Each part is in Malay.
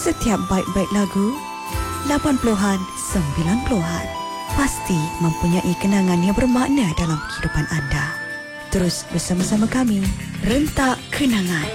Setiap baik-baik lagu 80-an, 90-an pasti mempunyai kenangan yang bermakna dalam kehidupan anda. Terus bersama-sama kami, Rentak Kenangan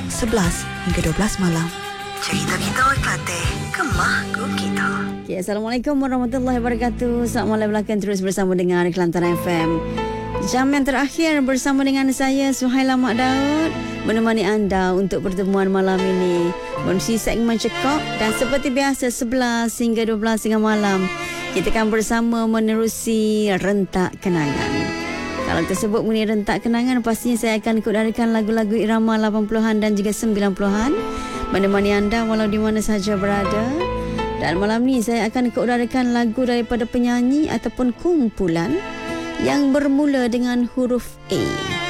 11 hingga 12 malam. Cerita kita kata Kemah kita. Okay, Assalamualaikum warahmatullahi wabarakatuh. Selamat malam belakang, terus bersama dengan Kelantan FM. Jam yang terakhir bersama dengan saya Suhaila Mak Daud, menemani anda untuk pertemuan malam ini menerusi segmen Cekok, dan seperti biasa 11 hingga 12 tengah malam kita akan bersama menerusi Rentak Kenangan. Kalau tersebut mengenai Rentak Kenangan, pastinya saya akan ikut-adakan lagu-lagu irama 80-an dan juga 90-an menemani anda walau di mana sahaja berada. Dan malam ni saya akan ikut-adakan lagu daripada penyanyi ataupun kumpulan yang bermula dengan huruf A.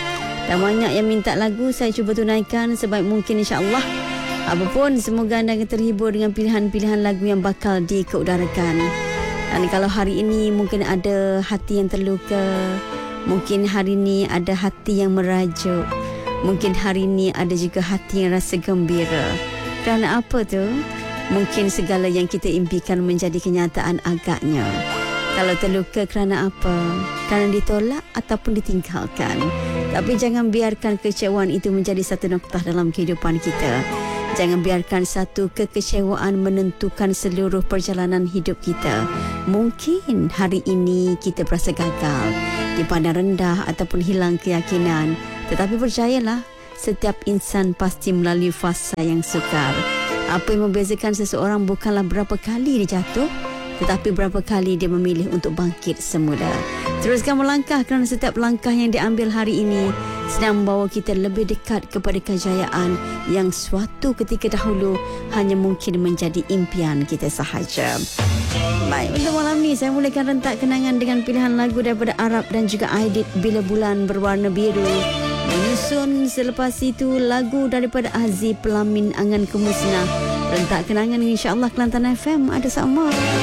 Dan banyak yang minta lagu, saya cuba tunaikan sebaik mungkin, insya-Allah. Apapun, semoga anda akan terhibur dengan pilihan-pilihan lagu yang bakal diikut-udarakan. Dan kalau hari ini mungkin ada hati yang terluka, mungkin hari ini ada hati yang merajuk, mungkin hari ini ada juga hati yang rasa gembira. Kerana apa tu? Mungkin segala yang kita impikan menjadi kenyataan agaknya. Kalau terluka kerana apa? Kerana ditolak ataupun ditinggalkan. Tapi jangan biarkan kekecewaan itu menjadi satu noktah dalam kehidupan kita. Jangan biarkan satu kekecewaan menentukan seluruh perjalanan hidup kita. Mungkin hari ini kita berasa gagal, dipandang rendah ataupun hilang keyakinan. Tetapi percayalah, setiap insan pasti melalui fasa yang sukar. Apa yang membezakan seseorang bukanlah berapa kali dia jatuh, tetapi berapa kali dia memilih untuk bangkit semula. Teruskan melangkah, kerana setiap langkah yang diambil hari ini sedang membawa kita lebih dekat kepada kejayaan yang suatu ketika dahulu hanya mungkin menjadi impian kita sahaja. Baik, untuk malam ni saya mulakan Rentak Kenangan dengan pilihan lagu daripada Arab dan juga Aidit, Bila Bulan Berwarna Biru. Menyusun selepas itu lagu daripada Aziz, Pelamin Angan Kemusnah. Rentak Kenangan, insya-Allah Kelantan FM ada sama.